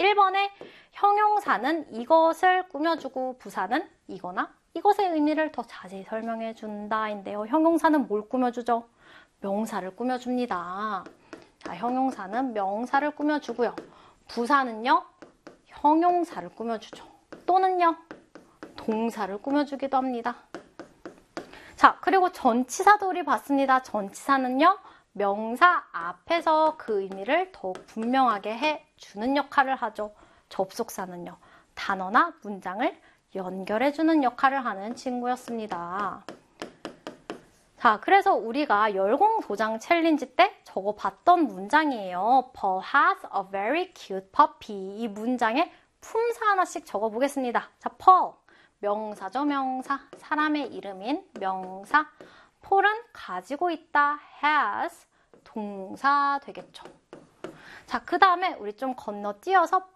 1번에 형용사는 이것을 꾸며주고 부사는 이거나 이것의 의미를 더 자세히 설명해 준다인데요. 형용사는 뭘 꾸며주죠? 명사를 꾸며줍니다. 자, 형용사는 명사를 꾸며주고요. 부사는요, 형용사를 꾸며주죠. 또는요, 동사를 꾸며주기도 합니다. 자, 그리고 전치사도 우리 봤습니다. 전치사는요, 명사 앞에서 그 의미를 더욱 분명하게 해주는 역할을 하죠. 접속사는요, 단어나 문장을 연결해주는 역할을 하는 친구였습니다. 자, 그래서 우리가 열공 도장 챌린지 때 저거 봤던 문장이에요. Paul has a very cute puppy. 이 문장에 품사 하나씩 적어보겠습니다. 자, Paul. 명사죠, 명사. 사람의 이름인 명사. Paul은 가지고 있다. has. 동사 되겠죠. 자, 그 다음에 우리 좀 건너뛰어서